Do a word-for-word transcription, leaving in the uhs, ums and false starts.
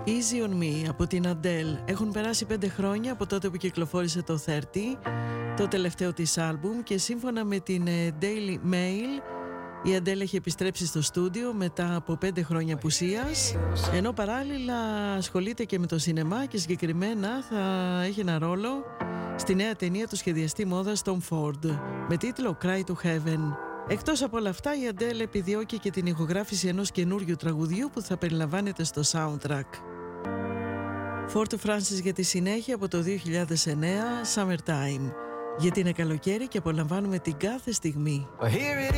Easy on Me από την Adele. Έχουν περάσει πέντε χρόνια από τότε που κυκλοφόρησε το τριάντα, το τελευταίο της άλμπουμ, και σύμφωνα με την Daily Mail η Adele έχει επιστρέψει στο στούντιο μετά από πέντε χρόνια απουσίας, ενώ παράλληλα ασχολείται και με το σινεμά και συγκεκριμένα θα έχει ένα ρόλο στη νέα ταινία του σχεδιαστή μόδας Tom Ford με τίτλο Cry to Heaven. Εκτός από όλα αυτά, η Adele επιδιώκει και την ηχογράφηση ενός καινούριου τραγουδιού που θα περιλαμβάνεται στο soundtrack. Fort Francis για τη συνέχεια από το δύο χιλιάδες εννέα, Summertime. Γιατί είναι καλοκαίρι και απολαμβάνουμε την κάθε στιγμή.